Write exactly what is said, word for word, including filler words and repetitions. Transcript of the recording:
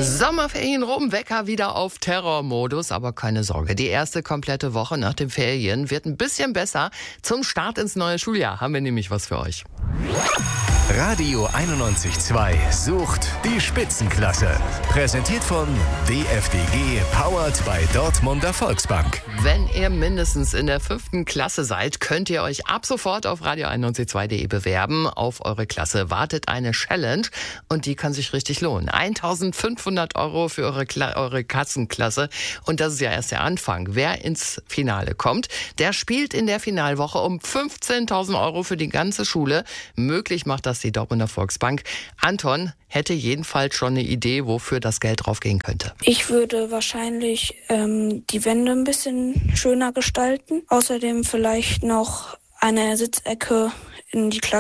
Sommerferien rum, Wecker wieder auf Terrormodus, aber keine Sorge, die erste komplette Woche nach den Ferien wird ein bisschen besser. Zum Start ins neue Schuljahr haben wir nämlich was für euch. Radio einundneunzig Komma zwei sucht die Spitzenklasse. Präsentiert von D F D G, powered by Dortmunder Volksbank. Wenn ihr mindestens in der fünften Klasse seid, könnt ihr euch ab sofort auf radio einundneunzig Komma zwei punkt de bewerben. Auf eure Klasse wartet eine Challenge und die kann sich richtig lohnen. eintausendfünfhundert Euro für eure, Kla- eure Kassenklasse und das ist ja erst der Anfang. Wer ins Finale kommt, der spielt in der Finalwoche um fünfzehntausend Euro für die ganze Schule. Möglich macht das die Dortmunder Volksbank. Anton hätte jedenfalls schon eine Idee, wofür das Geld draufgehen könnte. Ich würde wahrscheinlich ähm, die Wände ein bisschen schöner gestalten. Außerdem vielleicht noch eine Sitzecke in die Klasse